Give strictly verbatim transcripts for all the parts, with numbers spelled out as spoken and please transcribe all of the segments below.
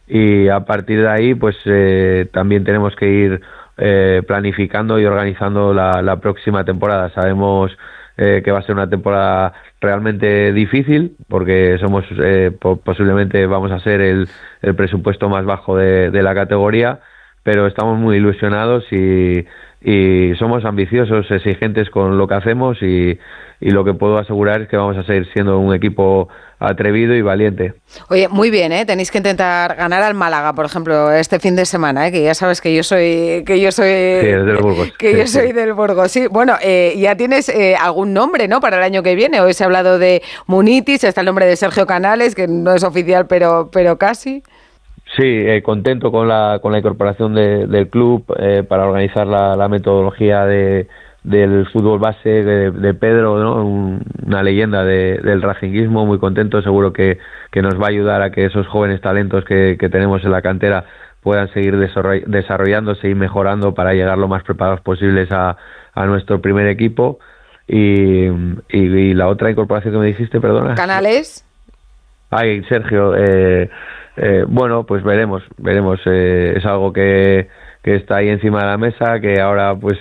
y a partir de ahí pues eh, también tenemos que ir eh, planificando y organizando la, la próxima temporada. Sabemos eh, que va a ser una temporada realmente difícil porque somos eh, po- posiblemente vamos a ser el, el presupuesto más bajo de, de la categoría, pero estamos muy ilusionados y, y somos ambiciosos, exigentes con lo que hacemos y, y lo que puedo asegurar es que vamos a seguir siendo un equipo atrevido y valiente. Oye, muy bien, ¿eh? Tenéis que intentar ganar al Málaga, por ejemplo, este fin de semana, ¿eh? Que ya sabes que yo soy que yo soy Sí, es del Burgos. que yo Sí, soy sí. del Burgos. Sí, bueno, eh, ya tienes eh, algún nombre, ¿no? Para el año que viene. Hoy se ha hablado de Munitis, está el nombre de Sergio Canales, que no es oficial, pero pero casi. Sí, eh, contento con la con la incorporación de, del club eh, para organizar la, la metodología de, del fútbol base de, de Pedro, ¿no? Un, una leyenda de, del racinguismo, muy contento, seguro que, que nos va a ayudar a que esos jóvenes talentos que, que tenemos en la cantera puedan seguir desarroll- desarrollándose y mejorando para llegar lo más preparados posibles a, a nuestro primer equipo. Y, y, y la otra incorporación que me dijiste, perdona. Canales. Ay, Sergio, eh, eh, bueno, pues veremos, veremos. Eh, es algo que, que está ahí encima de la mesa, que ahora pues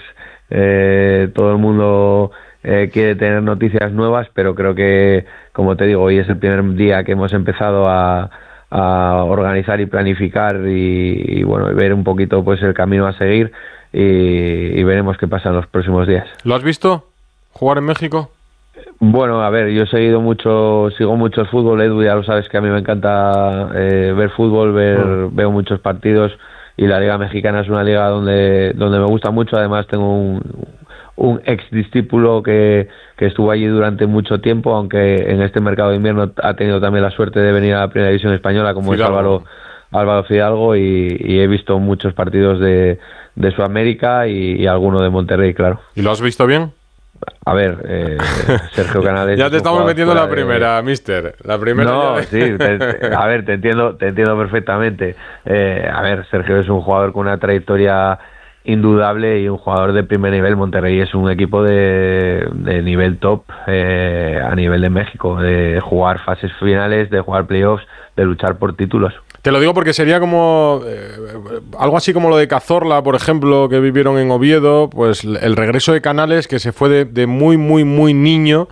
eh, todo el mundo eh, quiere tener noticias nuevas, pero creo que, como te digo, hoy es el primer día que hemos empezado a, a organizar y planificar y, y bueno, y ver un poquito pues el camino a seguir y, y veremos qué pasa en los próximos días. ¿Lo has visto jugar en México? Bueno, a ver, yo he seguido mucho, sigo mucho el fútbol, Edu, ya lo sabes que a mí me encanta eh, ver fútbol, ver, mm. veo muchos partidos y la Liga Mexicana es una liga donde, donde me gusta mucho, además tengo un, un ex discípulo que, que estuvo allí durante mucho tiempo, aunque en este mercado de invierno ha tenido también la suerte de venir a la Primera División Española, como Fidalgo. es Álvaro, Álvaro Fidalgo, y, y he visto muchos partidos de, de Sudamérica y, y alguno de Monterrey, claro. ¿Y lo has visto bien? A ver, eh, Sergio Canales... Ya te estamos metiendo la primera, de... mister. La primera no, ya... sí, te, te, a ver, te entiendo, te entiendo perfectamente. Eh, a ver, Sergio es un jugador con una trayectoria indudable y un jugador de primer nivel. Monterrey es un equipo de, de nivel top eh, a nivel de México, de jugar fases finales, de jugar playoffs, de luchar por títulos. Te lo digo porque sería como eh, algo así como lo de Cazorla, por ejemplo, que vivieron en Oviedo, pues el regreso de Canales, que se fue de, de muy, muy, muy niño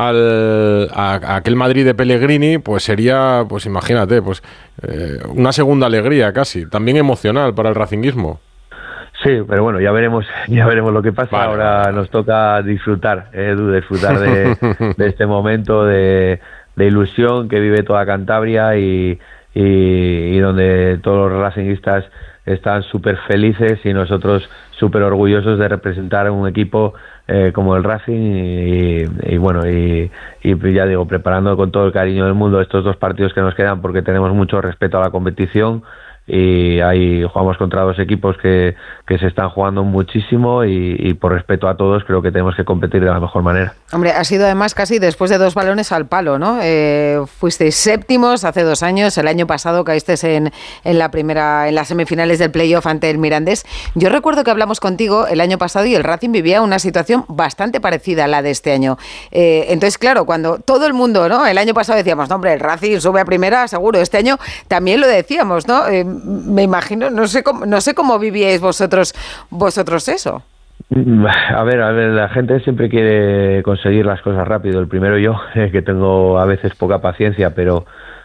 al, a, a aquel Madrid de Pellegrini, pues sería, pues imagínate, pues eh, una segunda alegría casi, también emocional para el racinguismo. Sí, pero bueno, ya veremos, ya veremos lo que pasa. Vale, Ahora vale. nos toca disfrutar, eh, disfrutar de, de este momento de, de ilusión que vive toda Cantabria y Y, y donde todos los racinguistas están súper felices y nosotros súper orgullosos de representar a un equipo eh, como el Racing y, y bueno, y, y ya digo, preparando con todo el cariño del mundo estos dos partidos que nos quedan porque tenemos mucho respeto a la competición y ahí jugamos contra dos equipos que, que se están jugando muchísimo y, y por respeto a todos creo que tenemos que competir de la mejor manera. Hombre, ha sido además casi después de dos balones al palo, ¿no? Eh, fuisteis séptimos hace dos años, el año pasado caísteis en, en la primera, en las semifinales del playoff ante el Mirandés. Yo recuerdo que hablamos contigo el año pasado y el Racing vivía una situación bastante parecida a la de este año. Eh, entonces, claro, cuando todo el mundo, ¿no? El año pasado decíamos, no, hombre, el Racing sube a primera, seguro. Este año también lo decíamos, ¿no? Eh, me imagino, no sé cómo, no sé cómo vivíais vosotros, vosotros eso. A ver, a ver, la gente siempre quiere conseguir las cosas rápido. El primero yo, que tengo a veces poca paciencia, pero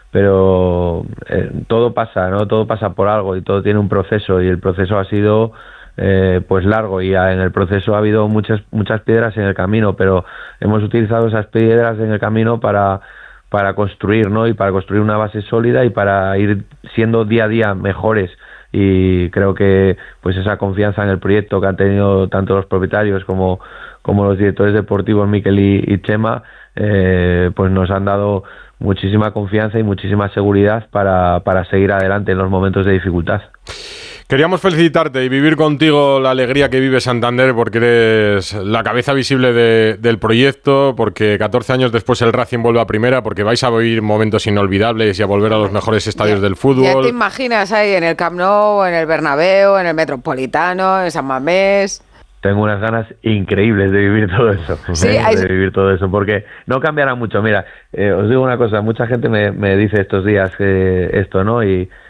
pero eh, todo pasa, ¿no? Todo pasa por algo y todo tiene un proceso y el proceso ha sido eh, pues largo y en el proceso ha habido muchas muchas piedras en el camino, pero hemos utilizado esas piedras en el camino para para construir, ¿no? Y para construir una base sólida y para ir siendo día a día mejores. Y creo que pues esa confianza en el proyecto que han tenido tanto los propietarios como, como los directores deportivos Miquel y, y Chema, eh, pues nos han dado muchísima confianza y muchísima seguridad para, para seguir adelante en los momentos de dificultad. Queríamos felicitarte y vivir contigo la alegría que vive Santander porque eres la cabeza visible de, del proyecto, porque catorce años después el Racing vuelve a primera, porque vais a vivir momentos inolvidables y a volver a los mejores estadios ya, del fútbol. Ya te imaginas ahí en el Camp Nou, en el Bernabéu, en el Metropolitano, en San Mamés. Tengo unas ganas increíbles de vivir todo eso, sí, ¿eh? hay... de vivir todo eso, porque no cambiará mucho. Mira, eh, os digo una cosa, mucha gente me, me dice estos días eh, esto, ¿no? Y